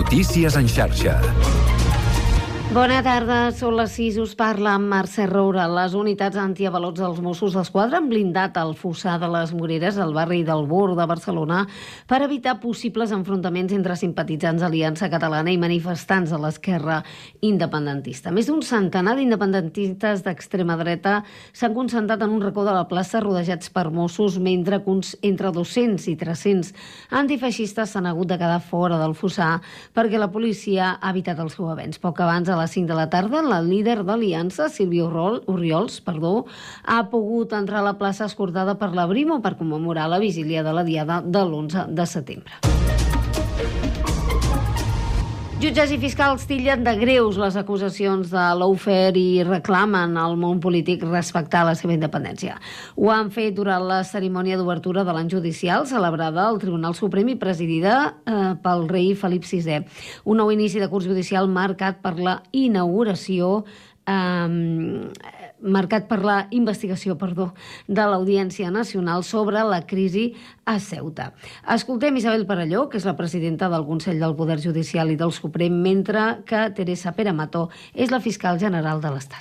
Notícies en xarxa. Bona tarda, són les 6, us parla amb Mercè Roura. Les unitats antiavalots dels Mossos d'Esquadra han blindat el fossar de les Moreres al barri del Bur de Barcelona per evitar possibles enfrontaments entre simpatitzants d'Aliança Catalana i manifestants de l'esquerra independentista. Més d'un centenar d'independentistes d'extrema dreta s'han concentrat en un racó de la plaça rodejats per Mossos, mentre que entre 200 i 300 antifeixistes s'han hagut de quedar fora del fossar perquè la policia ha evitat el seu avenç. Poc abans, a les 5 de la tarda, la líder d'Aliança, Sílvia Orriols, ha pogut entrar a la plaça escortada per la Brimo per commemorar la vigília de la Diada de l'11 de setembre. Jutges i fiscals titllen de greus les acusacions de lawfare i reclamen al món polític respectar la seva independència. Ho han fet durant la cerimònia d'obertura de l'any judicial celebrada al Tribunal Suprem i presidida pel rei Felip VI. Un nou inici de curs judicial marcat per la investigació de l'Audiència Nacional sobre la crisi a Ceuta. Escoltem Isabel Perelló, que és la presidenta del Consell del Poder Judicial i del Suprem, mentre que Teresa Peramató és la fiscal general de l'Estat.